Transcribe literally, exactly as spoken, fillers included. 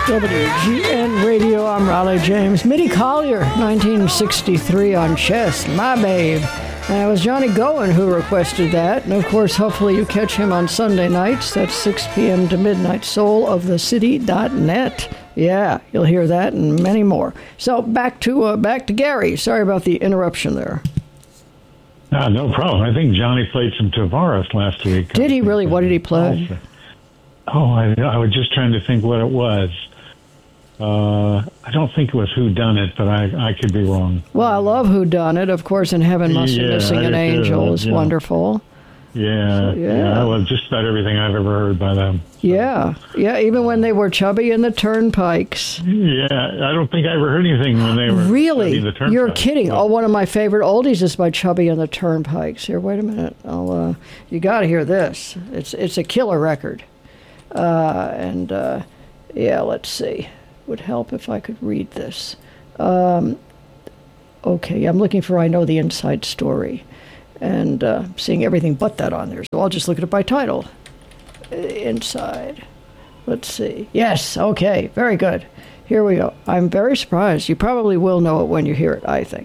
W G N Radio, I'm Raleigh James. Mitty Collier, nineteen sixty-three on Chess, My Babe. And it was Johnny Goen who requested that. And of course, hopefully you catch him on Sunday nights. That's six p.m. to midnight, soul of the city dot net. Yeah, you'll hear that and many more. So back to uh, back to Gary. Sorry about the interruption there. Ah, no problem. I think Johnny played some Tavares last week. Did he really? What did he play? Oh, I, I was just trying to think what it was. Uh, I don't think it was Who Done It, but I, I could be wrong. Well, I love Who Done It. Of course, In Heaven Must Be Yeah, Missing I an do Angel too, is yeah. wonderful. Yeah, So, yeah, yeah. I love just about everything I've ever heard by them. Yeah, yeah, even when they were Chubby and the Turnpikes. Yeah, I don't think I ever heard anything when they were Really? the Turnpike. You're kidding. Oh, one of my favorite oldies is by Chubby and the Turnpikes. Here, wait a minute. I'll, uh, you got to hear this. It's it's a killer record. Uh, and, uh, yeah, let's see. Would help if I could read this. Um, okay, I'm looking for I Know the Inside Story. And uh, seeing everything but that on there. So I'll just look at it by title. Uh, inside. Let's see. Yes, okay, very good. Here we go. I'm very surprised. You probably will know it when you hear it, I think.